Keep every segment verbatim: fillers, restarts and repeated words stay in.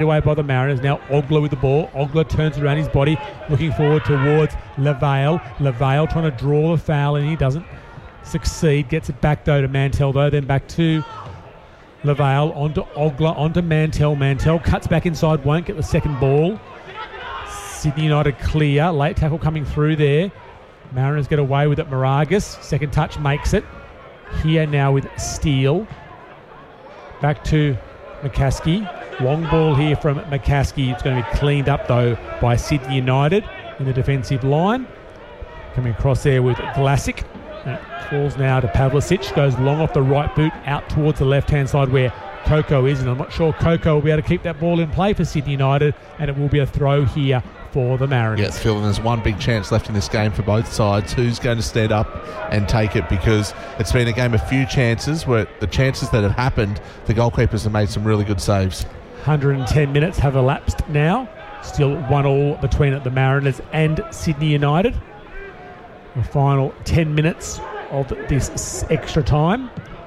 away by the Mariners. Now Ogler with the ball. Ogler turns around his body, looking forward towards LaVale. LaVale trying to draw the foul, and he doesn't succeed. Gets it back, though, to Mantell, though. Then back to LaVale, onto Ogler, onto Mantell. Mantell cuts back inside, won't get the second ball. Sydney United clear. Late tackle coming through there. Mariners get away with it. Moragas, second touch, makes it. Here now with Steele. Back to McCaskey. Long ball here from McCaskey. It's going to be cleaned up, though, by Sydney United in the defensive line. Coming across there with Vlasic. And it falls now to Pavlicic. Goes long off the right boot out towards the left-hand side where Coco is. And I'm not sure Coco will be able to keep that ball in play for Sydney United. And it will be a throw here for the Mariners. Yeah, it's feeling there's one big chance left in this game for both sides. Who's going to stand up and take it? Because it's been a game of few chances where the chances that have happened, the goalkeepers have made some really good saves. one hundred ten minutes have elapsed now. Still one all between the Mariners and Sydney United. The final ten minutes of this extra time.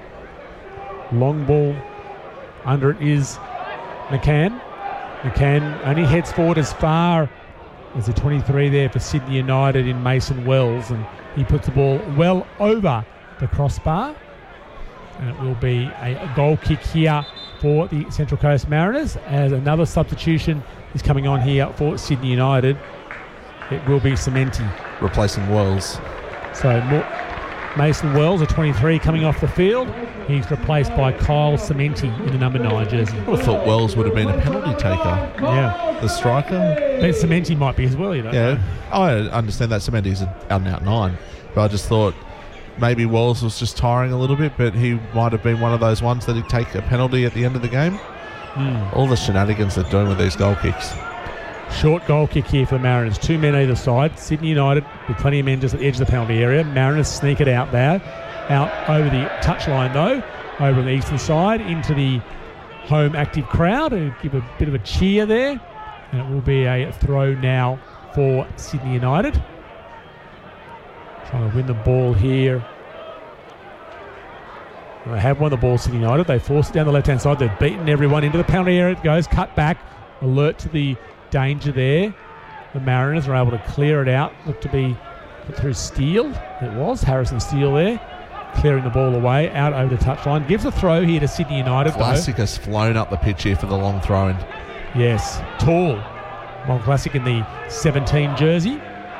Long ball. Under it is McCann. McCann only heads forward as far as the twenty-three there for Sydney United in Mason Wells, and he puts the ball well over the crossbar. And it will be a goal kick here for the Central Coast Mariners as another substitution is coming on here for Sydney United. It will be Cementi. Replacing Wells. So more, Mason Wells, a twenty-three, coming off the field. He's replaced by Kyle Cementi in the number nine jersey. I would have thought Wells would have been a penalty taker. Yeah. The striker. But Cementi might be as well, you know. Yeah, I understand that Cementi's an out and out nine, but I just thought maybe Wells was just tiring a little bit, but he might have been one of those ones that he'd take a penalty at the end of the game. Mm. All the shenanigans they're doing with these goal kicks. Short goal kick here for the Mariners. Two men either side. Sydney United with plenty of men just at the edge of the penalty area. Mariners sneak it out there. Out over the touchline, though. Over on the eastern side into the home active crowd who give a bit of a cheer there. And it will be a throw now for Sydney United. Trying to win the ball here. They have won the ball, Sydney United. They force it down the left-hand side. They've beaten everyone into the penalty area. It goes, cut back. Alert to the danger there. The Mariners are able to clear it out. Look to be put through Steele. It was Harrison Steele there. Clearing the ball away, out over the touchline. Gives a throw here to Sydney United. Classic has flown up the pitch here for the long throw-in. Yes, tall. Mon Classic in the seventeen jersey.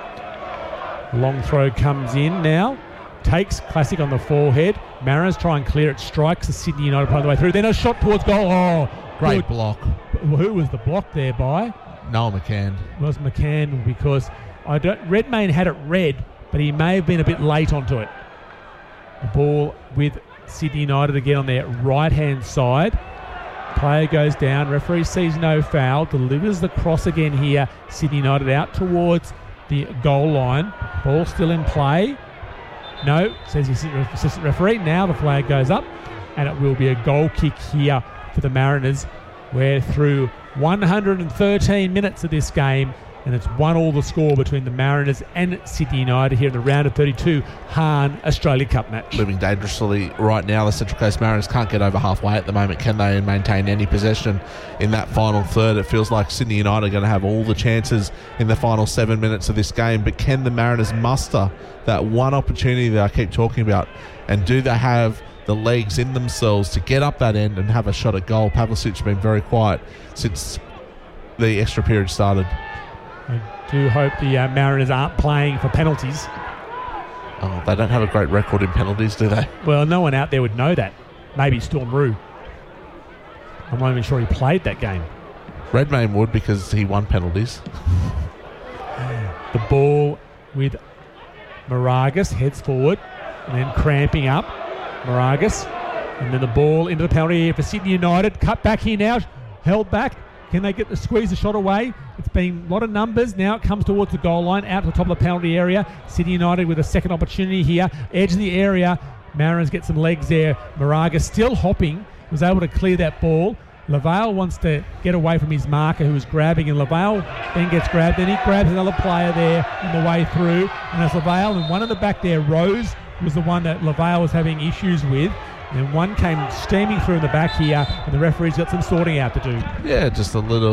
Long throw comes in now. Takes Classic on the forehead. Mariners try and clear it. Strikes the Sydney United part of the way through. Then a shot towards goal. Oh, great good block. Who was the block there by? Noel McCann. It was McCann because I don't. Redmayne had it red, but he may have been a bit late onto it. The ball with Sydney United again on their right-hand side. Player goes down. Referee sees no foul. Delivers the cross again here. Sydney United out towards the goal line. Ball still in play. No, says the assistant referee. Now the flag goes up, and it will be a goal kick here for the Mariners. We're through one hundred thirteen minutes of this game, and it's one all the score between the Mariners and Sydney United here in the round of thirty-two Hahn Australia Cup match. Living dangerously right now. The Central Coast Mariners can't get over halfway at the moment, can they, and maintain any possession in that final third. It feels like Sydney United are going to have all the chances in the final seven minutes of this game, but can the Mariners muster that one opportunity that I keep talking about, and do they have the legs in themselves to get up that end and have a shot at goal? Pavlicic has been very quiet since the extra period started. I do hope the uh, Mariners aren't playing for penalties. Oh, they don't have a great record in penalties, do they? Well, no one out there would know that. Maybe Storm Roo. I'm not even sure he played that game. Redmayne would, because he won penalties. The ball with Moragas heads forward and then cramping up. Moragas. And then the ball into the penalty area for Sydney United. Cut back here now. Held back. Can they get the squeeze the shot away? It's been a lot of numbers. Now it comes towards the goal line, out to the top of the penalty area. Sydney United with a second opportunity here. Edge of the area. Mariners get some legs there. Moraga still hopping. Was able to clear that ball. LaVale wants to get away from his marker who was grabbing, and LaVale then gets grabbed. Then he grabs another player there on the way through. And as LaVale and one in the back there, Rose, was the one that LaVale was having issues with. And one came steaming through in the back here, and the referee's got some sorting out to do. Yeah, just a little